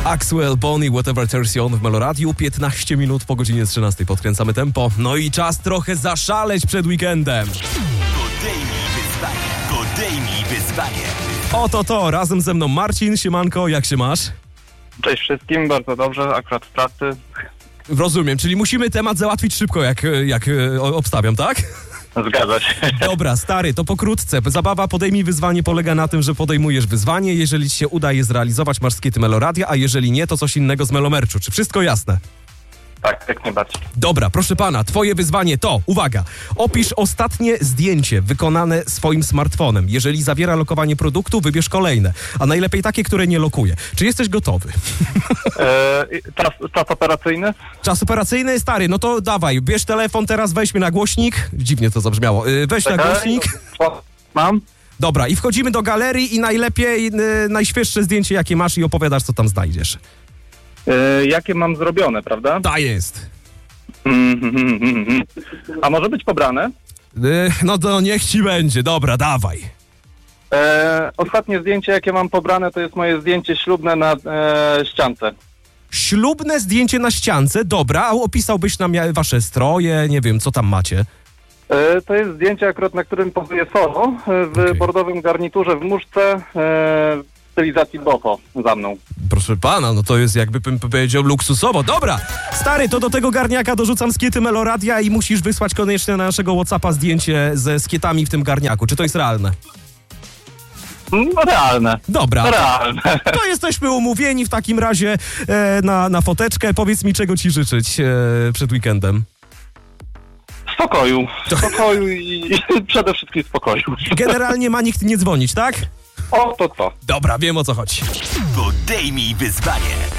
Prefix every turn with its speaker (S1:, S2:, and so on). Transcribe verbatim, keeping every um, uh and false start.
S1: Axwell, Bonnie, Whatever Turns You On w Meloradiu. piętnaście minut po godzinie trzynastej. Podkręcamy tempo. No i czas trochę zaszaleć przed weekendem.
S2: Podejmij wyzwanie. Podejmij wyzwanie.
S1: Oto to, razem ze mną Marcin. Siemanko, jak się masz?
S3: Cześć wszystkim, bardzo dobrze, akurat w pracy.
S1: Rozumiem, czyli musimy temat załatwić szybko, jak, jak e, obstawiam, tak?
S3: Zgadza się.
S1: Dobra, stary, to pokrótce. Zabawa Podejmij wyzwanie polega na tym, że podejmujesz wyzwanie. Jeżeli ci się uda je zrealizować, masz skity Meloradia, a jeżeli nie, to coś innego z Melomerczu. Czy wszystko jasne?
S3: Tak, jak najbardziej.
S1: Dobra, proszę pana, twoje wyzwanie to, uwaga, opisz ostatnie zdjęcie wykonane swoim smartfonem. Jeżeli zawiera lokowanie produktu, wybierz kolejne, a najlepiej takie, które nie lokuje. Czy jesteś gotowy?
S3: Eee, czas, czas operacyjny?
S1: Czas operacyjny, stary, no to dawaj, bierz telefon, teraz weźmy na głośnik. Dziwnie to zabrzmiało. Yy, weź na
S3: Czekaj,
S1: głośnik.
S3: no, mam.
S1: Dobra, i wchodzimy do galerii i najlepiej, yy, najświeższe zdjęcie, jakie masz i opowiadasz, co tam znajdziesz.
S3: Eee, jakie mam zrobione, prawda?
S1: Ta jest.
S3: Mm, mm, mm, mm. A może być pobrane?
S1: Yy, no to niech ci będzie, dobra, dawaj.
S3: Eee, ostatnie zdjęcie, jakie mam pobrane, to jest moje zdjęcie ślubne na eee, ściance.
S1: Ślubne zdjęcie na ściance, dobra, a opisałbyś nam ja- wasze stroje, nie wiem, co tam macie.
S3: Eee, to jest zdjęcie akurat, na którym pozuję solo, e, w
S1: Okej.
S3: bordowym garniturze, w muszce, eee, w stylizacji bofo za mną.
S1: Proszę pana, no to jest jakby bym powiedział luksusowo. Dobra, stary, to do tego garniaka dorzucam skiety Meloradia i musisz wysłać koniecznie na naszego WhatsAppa zdjęcie ze skietami w tym garniaku. Czy to jest realne?
S3: No, realne.
S1: Dobra,
S3: Realne.
S1: to jesteśmy umówieni w takim razie e, na, na foteczkę. Powiedz mi, czego ci życzyć e, przed weekendem.
S3: Spokoju. Spokoju i, i przede wszystkim spokoju.
S1: Generalnie ma nikt nie dzwonić, tak?
S3: O, to co?
S1: Dobra, wiem o co chodzi.
S2: Podejmij wyzwanie.